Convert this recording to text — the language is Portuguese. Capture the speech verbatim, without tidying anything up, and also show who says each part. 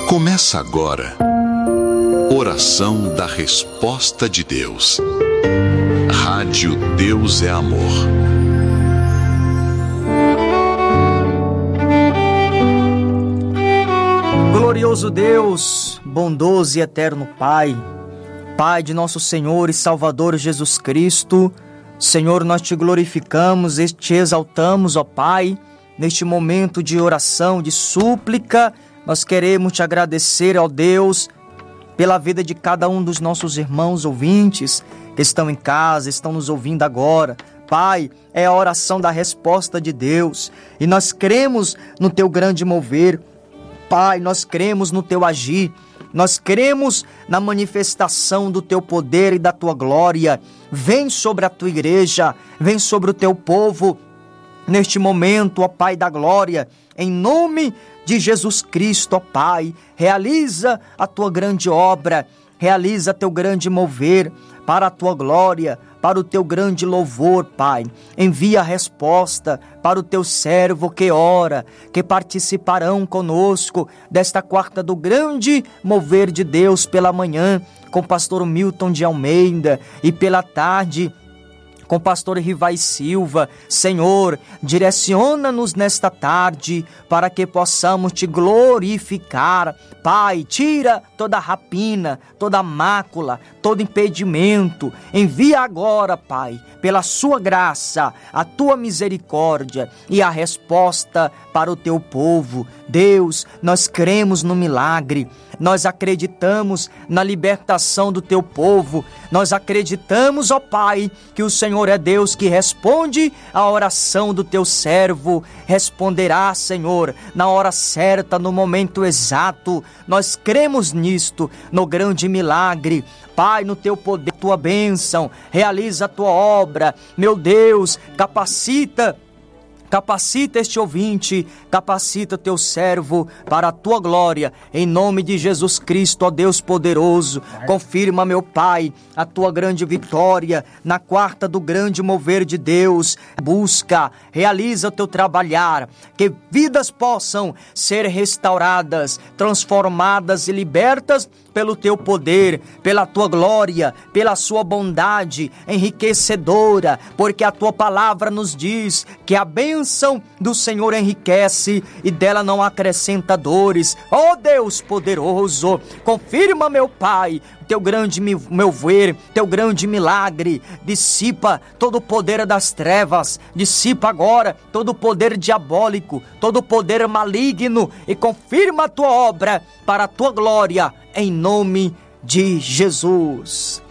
Speaker 1: Começa agora, Oração da Resposta de Deus. Rádio Deus é Amor.
Speaker 2: Glorioso Deus, bondoso e eterno Pai, Pai de nosso Senhor e Salvador Jesus Cristo, Senhor, nós te glorificamos e te exaltamos, ó Pai, neste momento de oração, de súplica. Nós queremos te agradecer, ó Deus, pela vida de cada um dos nossos irmãos ouvintes que estão em casa, estão nos ouvindo agora. Pai, é a oração da resposta de Deus e nós cremos no teu grande mover. Pai, nós cremos no teu agir, nós cremos na manifestação do teu poder e da tua glória. Vem sobre a tua igreja, vem sobre o teu povo neste momento, ó Pai da glória, em nome de Jesus Cristo, ó Pai. Realiza a tua grande obra, realiza teu grande mover para a tua glória, para o teu grande louvor, Pai. Envia a resposta para o teu servo que ora, que participarão conosco desta quarta do grande mover de Deus pela manhã, com o pastor Milton de Almeida, e pela tarde com o pastor Rivai Silva. Senhor, direciona-nos nesta tarde para que possamos te glorificar. Pai, tira toda rapina, toda mácula, todo impedimento. Envia agora, Pai, pela sua graça, a tua misericórdia e a resposta para o teu povo. Deus, nós cremos no milagre, nós acreditamos na libertação do teu povo, nós acreditamos, ó Pai, que o Senhor é Deus que responde a oração do teu servo. Responderá, Senhor, na hora certa, no momento exato. Nós cremos nisto, no grande milagre. Pai, no teu poder, tua bênção, realiza a tua obra. Meu Deus, capacita Capacita este ouvinte, capacita teu servo para a tua glória, em nome de Jesus Cristo, ó Deus poderoso. Confirma, meu Pai, a tua grande vitória na quarta do grande mover de Deus. Busca, realiza o teu trabalhar, que vidas possam ser restauradas, transformadas e libertas pelo teu poder, pela tua glória, pela sua bondade enriquecedora, porque a tua palavra nos diz que a bênção do Senhor enriquece e dela não acrescenta dores. Ó Deus poderoso, confirma, meu Pai, teu grande meu ver, teu grande milagre. Dissipa todo o poder das trevas, dissipa agora todo o poder diabólico, todo o poder maligno, e confirma a tua obra para a tua glória, em nome de Jesus.